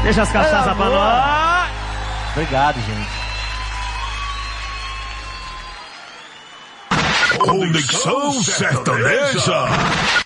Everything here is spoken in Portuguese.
Deixa as cachaças pra nós. Obrigado, gente. Conexão Sertaneja.